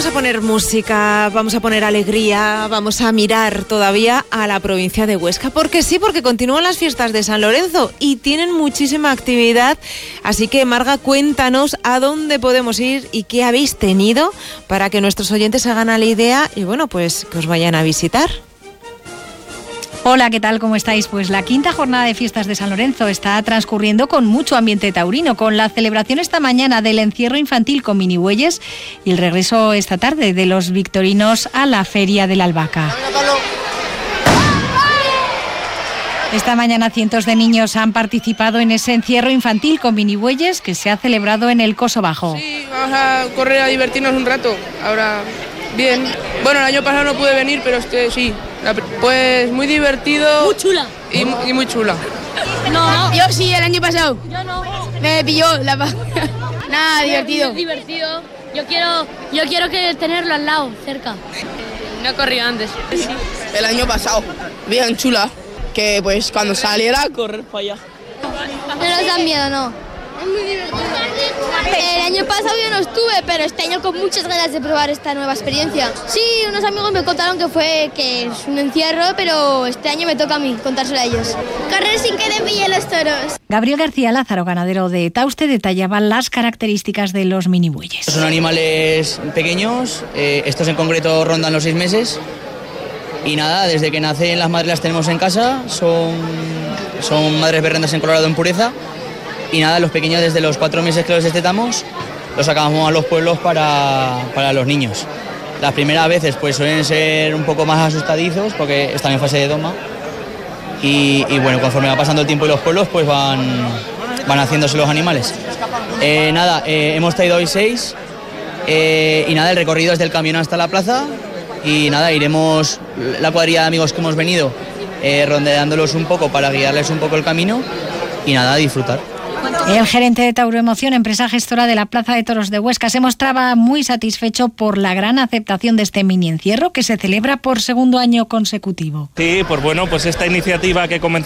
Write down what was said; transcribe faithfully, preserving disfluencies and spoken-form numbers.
vamos a poner música, vamos a poner alegría, vamos a mirar todavía a la provincia de Huesca, porque sí, porque continúan las fiestas de San Lorenzo y tienen muchísima actividad, así que Marga, cuéntanos a dónde podemos ir y qué habéis tenido para que nuestros oyentes se hagan a la idea y bueno, pues que os vayan a visitar. Hola, ¿qué tal? ¿Cómo estáis? Pues la quinta jornada de fiestas de San Lorenzo está transcurriendo con mucho ambiente taurino, con la celebración esta mañana del encierro infantil con minibueyes y el regreso esta tarde de los victorinos a la Feria de la Albahaca. Esta mañana cientos de niños han participado en ese encierro infantil con minibueyes que se ha celebrado en el Coso Bajo. Sí, vamos a correr a divertirnos un rato, ahora bien. Bueno, el año pasado no pude venir, pero este sí. Pues muy divertido. Muy chula. Y, y muy chula. No, no, yo sí, el año pasado. Yo no. Me pilló la... Nada, divertido. Es divertido. Yo quiero, yo quiero que tenerlo al lado, cerca. No he corrido antes. Sí. El año pasado, bien chula. Que pues cuando saliera, correr para allá. No nos da miedo, no. Es muy divertido. El año pasado yo no estuve, pero este año con muchas ganas de probar esta nueva experiencia. Sí, unos amigos me contaron que fue que es un encierro, pero este año me toca a mí contárselo a ellos. Correr sin que te pillen los toros. Gabriel García Lázaro, ganadero de Tauste, detallaba las características de los minibueyes. Son animales pequeños, eh, estos en concreto rondan los seis meses. Y nada, desde que nacen las madres las tenemos en casa, son, son madres berrendas en Colorado en pureza. Y nada, los pequeños desde los cuatro meses que los destetamos, los sacamos a los pueblos para, para los niños. Las primeras veces pues suelen ser un poco más asustadizos porque están en fase de doma. Y, y bueno, conforme va pasando el tiempo y los pueblos pues van, van haciéndose los animales. Eh, nada, eh, hemos traído hoy seis eh, y nada, el recorrido es del camión hasta la plaza. Y nada, iremos, la cuadrilla de amigos que hemos venido, eh, rondeándolos un poco para guiarles un poco el camino y nada, disfrutar. El gerente de Tauroemoción, empresa gestora de la Plaza de Toros de Huesca, se mostraba muy satisfecho por la gran aceptación de este mini encierro que se celebra por segundo año consecutivo. Sí, pues bueno, pues esta iniciativa que comenzó